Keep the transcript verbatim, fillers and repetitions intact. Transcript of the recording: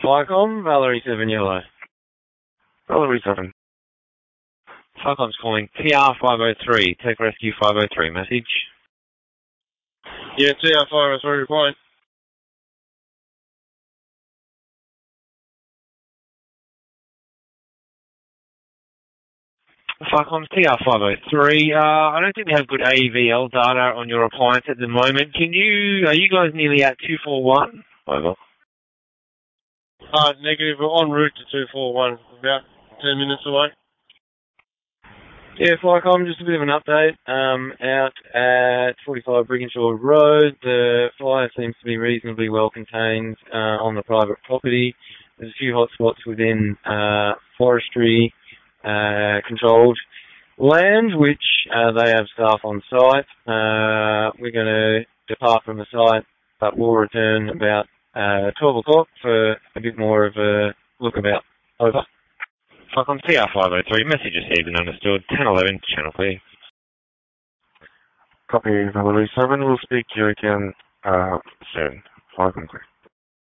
Flycom, Valerie seven Yellow. Valerie seven. Flycom's calling T R five oh three, Tech Rescue five oh three, message. Yeah, T R five oh three, replying. Flycom's T R five oh three. Uh, I don't think we have good A E V L data on your appliance at the moment. Can you, are you guys nearly at two four one? Over. Uh, negative, we're en route to two four one, about ten minutes away. Yeah, Flycom, just a bit of an update. Um, out at forty-five Brigginshaw Road, the fire seems to be reasonably well contained uh, on the private property. There's a few hot spots within uh, forestry uh, controlled land, which uh, they have staff on site. Uh, we're going to depart from the site, but we'll return about uh, twelve o'clock for a bit more of a look about. Over. Flycom T R five oh three, message received and understood, ten eleven, channel clear. Copy, Valerie seven. We'll speak to you again uh, soon. Flycom clear.